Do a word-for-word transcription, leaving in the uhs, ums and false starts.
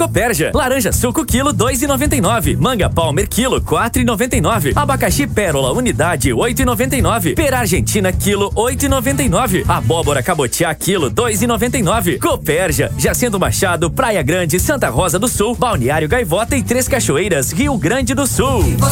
Copérgia. Laranja suco quilo dois e noventa e nove. Manga Palmer quilo quatro e noventa e nove. Abacaxi Pérola unidade oito e noventa e nove. Pera Argentina quilo oito e noventa e nove. Abóbora cabotiá quilo dois e noventa e nove. Copérgia, Jacinto Machado, Praia Grande, Santa Rosa do Sul, Balneário Gaivota e Três Cachoeiras, Rio Grande do Sul.